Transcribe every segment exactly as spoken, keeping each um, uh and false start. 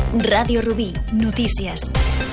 Ràdio Rubí, notícies.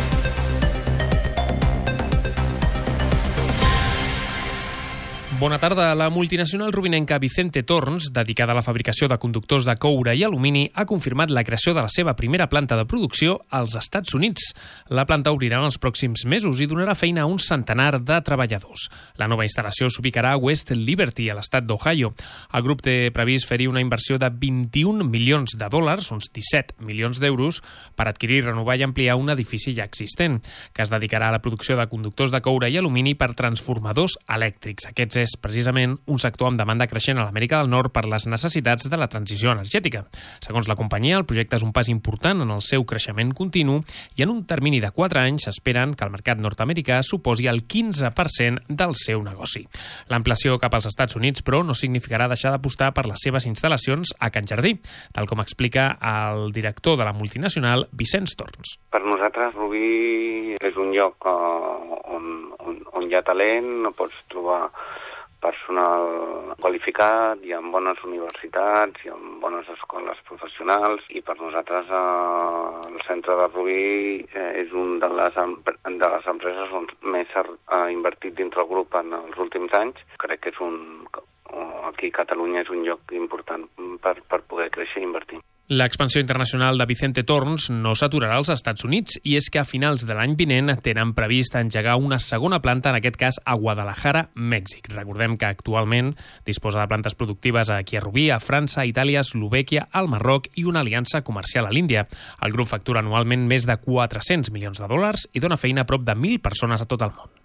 Bona tarda. La multinacional rubinenca Vicente Torns, dedicada a la fabricació de conductors de coure i alumini, ha confirmat la creació de la seva primera planta de producció als Estats Units. La planta obrirà en els pròxims mesos i donarà feina a un centenar de treballadors. La nova instal·lació s'ubicarà a West Liberty, a l'estat d'Ohio. El grup té previst fer-hi una inversió de vint-i-un milions de dòlars, uns disset milions d'euros, per adquirir, renovar i ampliar un edifici ja existent, que es dedicarà a la producció de conductors de coure i alumini per transformadors elèctrics. Aquests és precisament un sector amb demanda creixent a l'Amèrica del Nord per les necessitats de la transició energètica. Segons la companyia, el projecte és un pas important en el seu creixement continu i en un termini de quatre anys s'esperen que el mercat nord-americà suposi el quinze per cent del seu negoci. L'ampliació cap als Estats Units, però, no significarà deixar d'apostar per les seves instal·lacions a Can Jardí, tal com explica el director de la multinacional, Vicenç Torns. Per nosaltres, Rubí és un lloc on, on, on hi ha talent, no pots trobar personal qualificat, hi ha bones universitats, hi ha bones escoles professionals i per nosaltres eh, el centre de Rubí eh, és un de les, de les empreses on més s'ha invertit dintre el grup en els últims anys. Crec que és un, aquí a Catalunya és un lloc important per, per poder créixer i invertir. L'expansió internacional de Vicente Torns no s'aturarà als Estats Units i és que a finals de l'any vinent tenen previst engegar una segona planta, en aquest cas a Guadalajara, Mèxic. Recordem que actualment disposa de plantes productives aquí a Rubí, a França, a Itàlia, a Eslovèquia, al Marroc i una aliança comercial a l'Índia. El grup factura anualment més de quatre-cents milions de dòlars i dona feina a prop de mil persones a tot el món.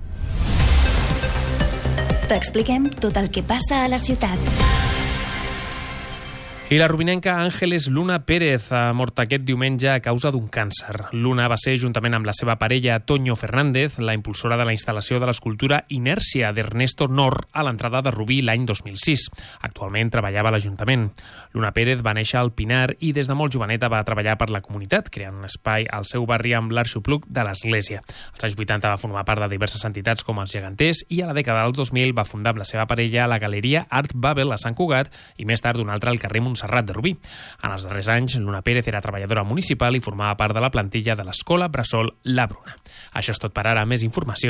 T'expliquem tot el que passa a la ciutat. I la rubinenca Ángeles Luna Pérez ha mort aquest diumenge a causa d'un càncer. Luna va ser, juntament amb la seva parella Toño Fernández, la impulsora de la instal·lació de l'escultura Inèrcia d'Ernesto Nor a l'entrada de Rubí l'any dos mil sis. Actualment treballava a l'Ajuntament. Luna Pérez va néixer al Pinar i des de molt joveneta va treballar per la comunitat, creant un espai al seu barri amb l'arxopluc de l'Església. Als anys vuitanta va formar part de diverses entitats com els Geganters i a la dècada del dos mil va fundar amb la seva parella la Galeria Art Babel a Sant Cugat i més tard una altra al carrer Montserrat de Rubí. En els darrers anys, Luna Pérez era treballadora municipal i formava part de la plantilla de l'escola Bressol La Bruna. Això és tot per ara. Més informació